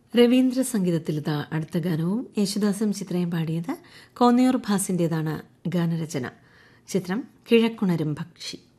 രവീന്ദ്ര സംഗീതത്തിലിതാ അടുത്ത ഗാനവും യേശുദാസും ചിത്രയും പാടിയത് കോന്നിയൂർ ഭാസിൻ്റേതാണ് ഗാനരചന. ചിത്രം കിഴക്കുണരും പക്ഷി.